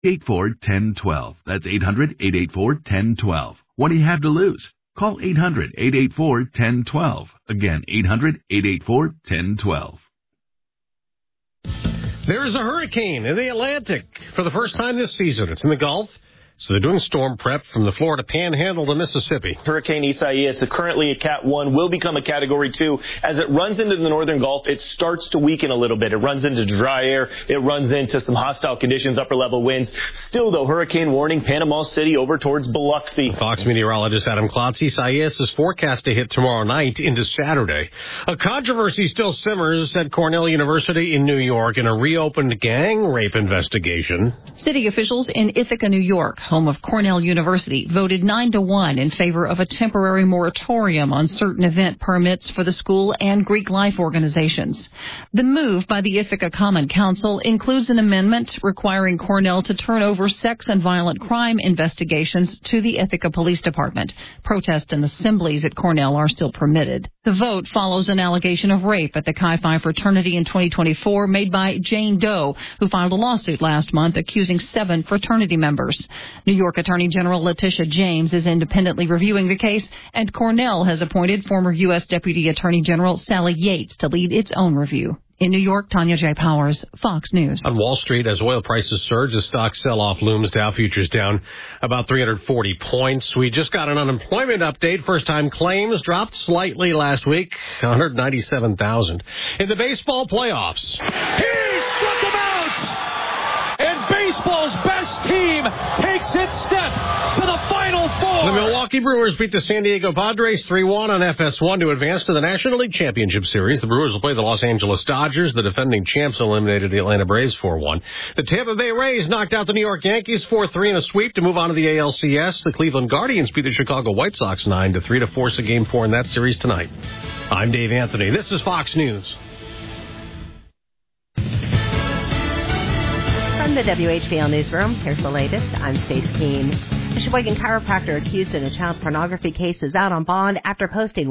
800-884-1012. That's 800-884-1012. What do you have to lose? Call 800-884-1012. Again, 800-884-1012. There's a hurricane in the Atlantic for the first time this season. It's in the Gulf. So they're doing storm prep from the Florida Panhandle to Mississippi. Hurricane Isaias, currently a Cat 1, will become a Category 2. As it runs into the northern Gulf, it starts to weaken a little bit. It runs into dry air. It runs into some hostile conditions, upper-level winds. Still, though, hurricane warning, Panama City over towards Biloxi. Fox meteorologist Adam Klotz. Isaias is forecast to hit tomorrow night into Saturday. A controversy still simmers at Cornell University in New York in a reopened gang rape investigation. City officials in Ithaca, New York, home of Cornell University, voted 9-1 in favor of a temporary moratorium on certain event permits for the school and Greek life organizations. The move by the Ithaca Common Council includes an amendment requiring Cornell to turn over sex and violent crime investigations to the Ithaca Police Department. Protests and assemblies at Cornell are still permitted. The vote follows an allegation of rape at the Chi Phi fraternity in 2024 made by Jane Doe, who filed a lawsuit last month accusing 7 fraternity members. New York Attorney General Letitia James is independently reviewing the case, and Cornell has appointed former U.S. Deputy Attorney General Sally Yates to lead its own review. In New York, Tanya J. Powers, Fox News. On Wall Street, as oil prices surge, the stock sell-off looms. Dow futures down about 340 points. We just got an unemployment update. First-time claims dropped slightly last week, 197,000. In the baseball playoffs, he struck him out! And baseball's best team takes its step to the Final Four. The Milwaukee Brewers beat the San Diego Padres 3-1 on FS1 to advance to the National League Championship Series. The Brewers will play the Los Angeles Dodgers. The defending champs eliminated the Atlanta Braves 4-1. The Tampa Bay Rays knocked out the New York Yankees 4-3 in a sweep to move on to the ALCS. The Cleveland Guardians beat the Chicago White Sox 9-3 to force a Game 4 in that series tonight. I'm Dave Anthony. This is Fox News. From the WHBL Newsroom, here's the latest. I'm Stace Keene. A Sheboygan chiropractor accused in a child pornography case is out on bond after posting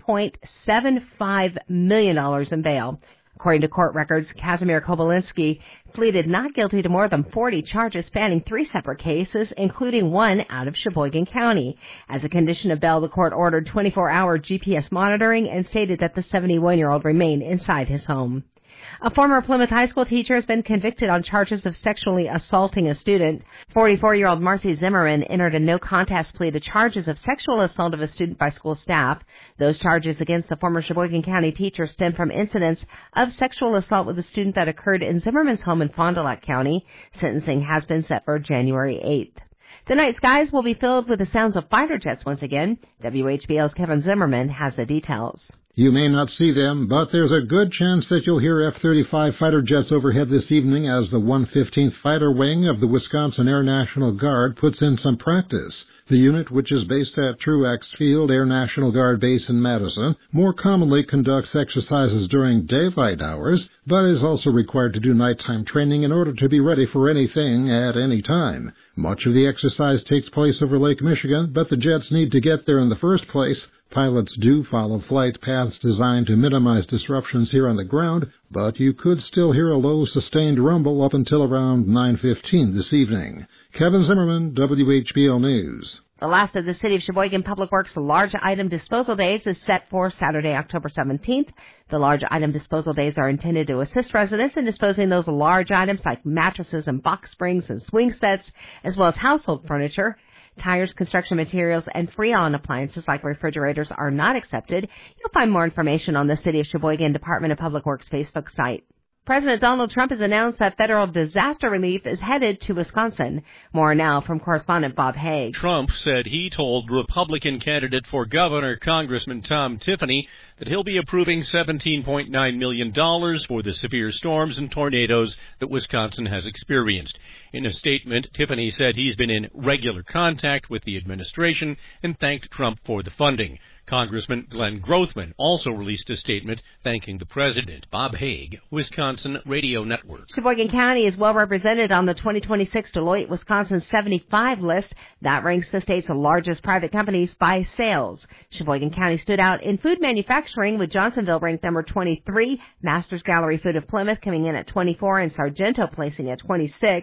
$1.75 million in bail. According to court records, Casimir Kobolinski pleaded not guilty to more than 40 charges spanning 3 separate cases, including one out of Sheboygan County. As a condition of bail, the court ordered 24-hour GPS monitoring and stated that the 71-year-old remain inside his home. A former Plymouth High School teacher has been convicted on charges of sexually assaulting a student. 44-year-old Marcy Zimmerman entered a no-contest plea to charges of sexual assault of a student by school staff. Those charges against the former Sheboygan County teacher stem from incidents of sexual assault with a student that occurred in Zimmerman's home in Fond du Lac County. Sentencing has been set for January 8th. The night skies will be filled with the sounds of fighter jets once again. WHBL's Kevin Zimmerman has the details. You may not see them, but there's a good chance that you'll hear F-35 fighter jets overhead this evening as the 115th Fighter Wing of the Wisconsin Air National Guard puts in some practice. The unit, which is based at Truax Field Air National Guard Base in Madison, more commonly conducts exercises during daylight hours, but is also required to do nighttime training in order to be ready for anything at any time. Much of the exercise takes place over Lake Michigan, but the jets need to get there in the first place. Pilots do follow flight paths designed to minimize disruptions here on the ground, but you could still hear a low, sustained rumble up until around 9:15 this evening. Kevin Zimmerman, WHBL News. The last of the City of Sheboygan Public Works large item disposal days is set for Saturday, October 17th. The large item disposal days are intended to assist residents in disposing those large items like mattresses and box springs and swing sets, as well as household furniture. Tires, construction materials, and Freon appliances like refrigerators are not accepted. You'll find more information on the City of Sheboygan Department of Public Works Facebook site. President Donald Trump has announced that federal disaster relief is headed to Wisconsin. More now from correspondent Bob Haig. Trump said he told Republican candidate for governor, Congressman Tom Tiffany, that he'll be approving $17.9 million for the severe storms and tornadoes that Wisconsin has experienced. In a statement, Tiffany said he's been in regular contact with the administration and thanked Trump for the funding. Congressman Glenn Grothman also released a statement thanking the president. Bob Haig, Wisconsin Radio Network. Sheboygan County is well represented on the 2026 Deloitte Wisconsin 75 list. That ranks the state's largest private companies by sales. Sheboygan County stood out in food manufacturing, with Johnsonville ranked number 23, Masters Gallery Food of Plymouth coming in at 24, and Sargento placing at 26.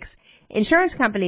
Insurance companies